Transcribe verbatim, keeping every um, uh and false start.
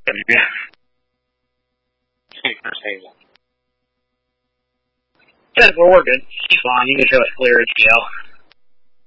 Yeah. Yeah, we're working. He's fine. He can show us clear as hell.